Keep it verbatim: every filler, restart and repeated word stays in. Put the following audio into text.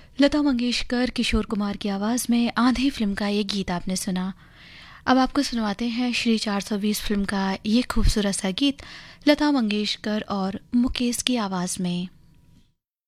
लता मंगेशकर, किशोर कुमार की आवाज़ में आंधी फिल्म का ये गीत आपने सुना। अब आपको सुनवाते हैं श्री चार सौ बीस फिल्म का ये खूबसूरत सा गीत लता मंगेशकर और मुकेश की आवाज़ में।